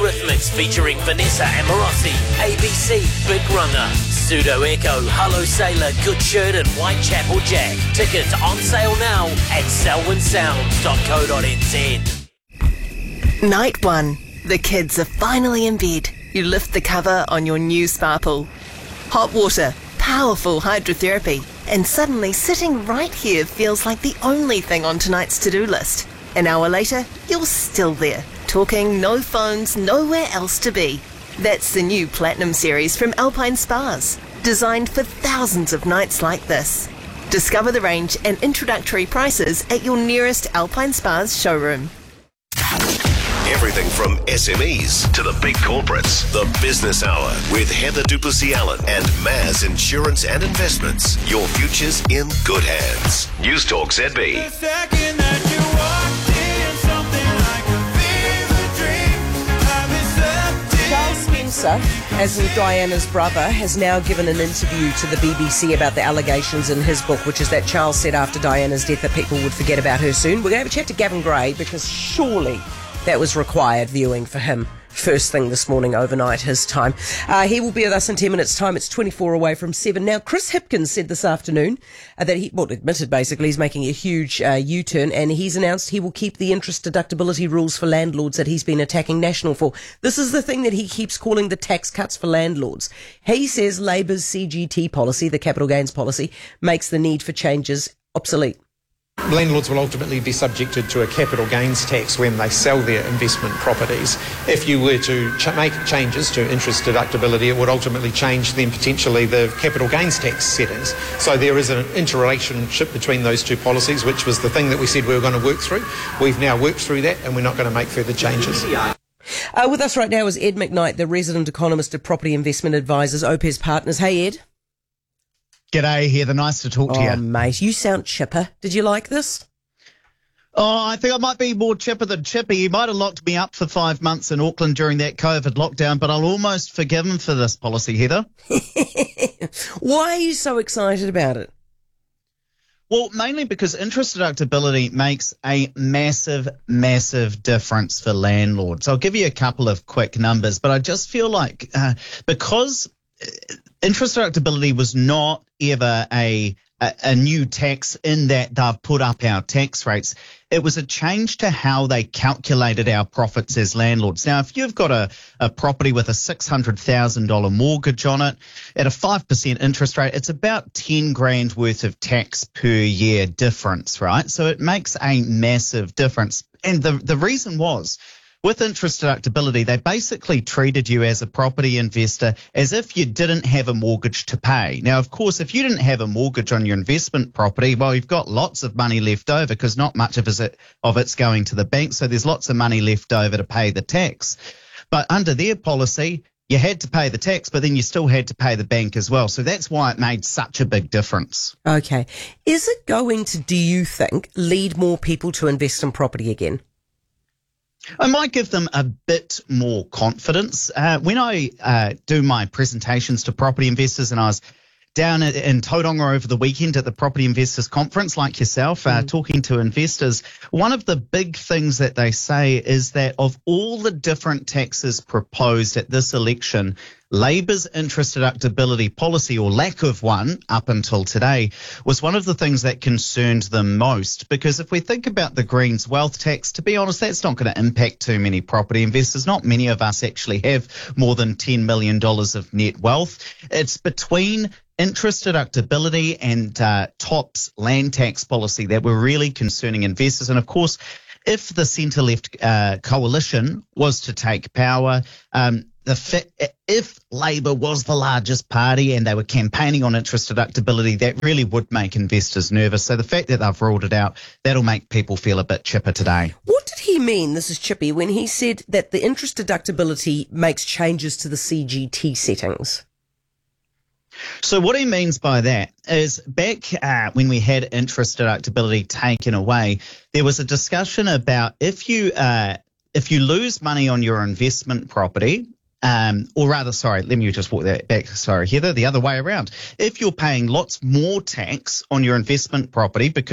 Eurythmics featuring Vanessa Amorosi, ABC, Big Runner, Pseudo Echo, Hello Sailor, Good Shirt and Whitechapel Jack. Tickets on sale now at selwynsounds.co.nz. Night 1. The kids are finally in bed. You lift the cover on your new Sparkle. Hot water, powerful hydrotherapy, and suddenly sitting right here feels like the only thing on tonight's to-do list. An hour later, you're still there, talking, no phones, nowhere else to be. That's the new Platinum series from Alpine Spas, designed for thousands of nights like this. Discover the range and introductory prices at your nearest Alpine Spas showroom. Everything from SMEs to the big corporates. The Business Hour with Heather Duplessis-Allen and Maz Insurance and Investments. Your future's in good hands. News Talk ZB. Charles Spencer, as in Diana's brother, has now given an interview to the BBC about the allegations in his book, which is that Charles said after Diana's death that people would forget about her soon. We're going to have a chat to Gavin Gray because surely that was required viewing for him. First thing this morning, overnight, his time. He will be with us in 10 minutes' time. It's 24 away from 7. Now, Chris Hipkins said this afternoon that admitted basically he's making a huge U-turn, and he's announced he will keep the interest deductibility rules for landlords that he's been attacking National for. This is the thing that he keeps calling the tax cuts for landlords. He says Labour's CGT policy, the capital gains policy, makes the need for changes obsolete. Landlords will ultimately be subjected to a capital gains tax when they sell their investment properties. If you were to make changes to interest deductibility, it would ultimately change then potentially the capital gains tax settings. So there is an interrelationship between those two policies, which was the thing that we said we were going to work through. We've now worked through that and we're not going to make further changes. With us right now is Ed McKnight, the resident economist at Property Investment Advisors, Opes Partners. Hey, Ed. G'day, Heather. Nice to talk to you. Oh, mate, you sound chipper. Did you like this? Oh, I think I might be more chipper than chippy. He might have locked me up for 5 months in Auckland during that COVID lockdown, but I'll almost forgive him for this policy, Heather. Why are you so excited about it? Well, mainly because interest deductibility makes a massive, massive difference for landlords. I'll give you a couple of quick numbers, but I just feel like because interest deductibility was not ever a new tax in that they've put up our tax rates. It was a change to how they calculated our profits as landlords. Now, if you've got a property with a $600,000 mortgage on it at a 5% interest rate, it's about 10 grand worth of tax per year difference, right? So it makes a massive difference. And the reason was, with interest deductibility, they basically treated you as a property investor as if you didn't have a mortgage to pay. Now, of course, if you didn't have a mortgage on your investment property, well, you've got lots of money left over because not much of it's going to the bank. So there's lots of money left over to pay the tax. But under their policy, you had to pay the tax, but then you still had to pay the bank as well. So that's why it made such a big difference. Okay. Is it going to, do you think, lead more people to invest in property again? I might give them a bit more confidence. When I do my presentations to property investors, and I was down in Tauranga over the weekend at the Property Investors Conference, like yourself, talking to investors, one of the big things that they say is that of all the different taxes proposed at this election, Labour's interest deductibility policy, or lack of one up until today, was one of the things that concerned them most. Because if we think about the Greens wealth tax, to be honest, that's not going to impact too many property investors. Not many of us actually have more than $10 million of net wealth. It's between interest deductibility and TOP's land tax policy that were really concerning investors. And of course, if the centre-left coalition was to take power, if Labour was the largest party and they were campaigning on interest deductibility, that really would make investors nervous. So the fact that they've ruled it out, that'll make people feel a bit chipper today. What did he mean, this is Chippy, when he said that the interest deductibility makes changes to the CGT settings? So what he means by that is back when we had interest deductibility taken away, there was a discussion about if you lose money on your investment property, or rather, sorry, let me just walk that back. Sorry, Heather, the other way around. If you're paying lots more tax on your investment property because